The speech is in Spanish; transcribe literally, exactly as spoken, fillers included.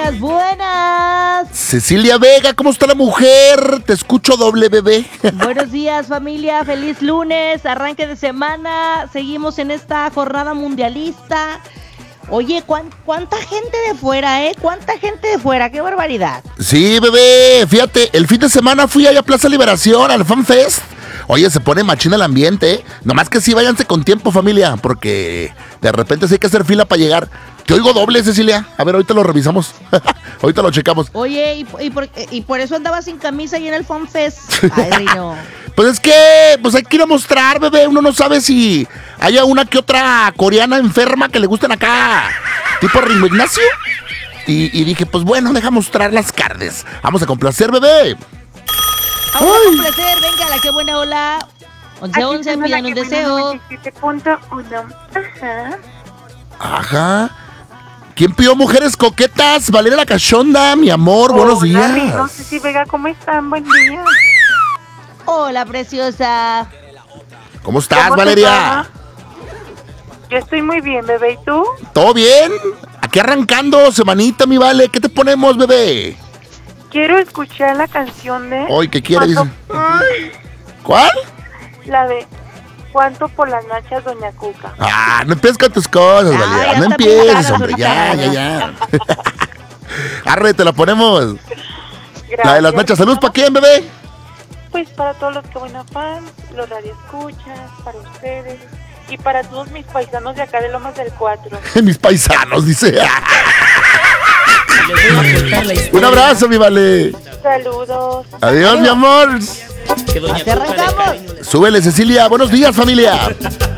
buenas, buenas. Cecilia Vega, ¿cómo está la mujer? Te escucho doble bebé. Buenos días, familia, feliz lunes, arranque de semana, seguimos en esta jornada mundialista. Oye, ¿cuán, ¿cuánta gente de fuera, eh? ¿Cuánta gente de fuera? ¡Qué barbaridad! Sí, bebé, fíjate, el fin de semana fui allá a Plaza Liberación, al Fan Fest. Oye, se pone machina el ambiente, ¿eh? Nomás que sí, váyanse con tiempo, familia, porque de repente sí hay que hacer fila para llegar. Te oigo doble, Cecilia. A ver, ahorita lo revisamos. Ahorita lo checamos. Oye, ¿y, y, por, ¿y por eso andaba sin camisa ahí en el Fan Fest? Ay, no. Pues es que, pues hay que ir a mostrar, bebé. Uno no sabe si haya una que otra coreana enferma que le gusten acá, tipo Ringo Ignacio. Y, y dije, pues bueno, deja mostrar las carnes. Vamos a complacer, bebé. Vamos a complacer, venga, la que buena ola. once once, pidan un deseo. veintisiete punto uno. Ajá. Ajá. ¿Quién pidió mujeres coquetas? Valeria la Cachonda, mi amor, buenos Hola, días. amigos. Sí, Vega, ¿cómo están? Buen día. Hola, preciosa. ¿Cómo estás, ¿Cómo te Valeria? va? Yo estoy muy bien, bebé. ¿Y tú? ¿Todo bien? Aquí arrancando, semanita, mi Vale. ¿Qué te ponemos, bebé? Quiero escuchar la canción de... Hoy, ¿qué quiere? ¿Cuánto? Dice. ¿Cuál? La de... ¿Cuánto por las nachas, doña Cuca? Ah, no empieces con tus cosas, Ah, Valeria. ya No está empieces, pegada, hombre. Ya, ya, ahorita. ya. Arre, te la ponemos. Gracias. La de las nachas. ¿Salud para quién, bebé? Pues para todos los que buena fans, los radioescuchas, para ustedes y para todos mis paisanos de acá de Lomas del Cuatro. Mis paisanos, dice. Un abrazo, mi Vale. Saludos. Adiós, mi amor. Así arrancamos. Súbele, Cecilia. Buenos días, familia.